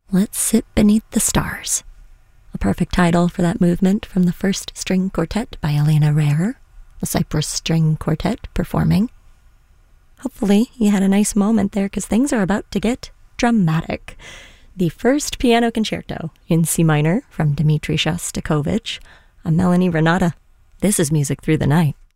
Let's Sit Beneath the Stars. A perfect title for that movement from the First String Quartet by Elena Rare, the Cyprus String Quartet performing. Hopefully you had a nice moment there, because things are about to get dramatic. The first piano concerto in C minor from Dmitri Shostakovich. I'm Melanie Renata. This is Music Through the Night.